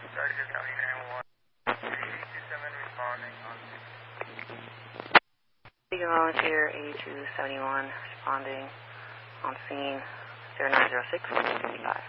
Sergeant County 911. 8227 responding on scene. Legal volunteer 8271 responding on scene 0906 5.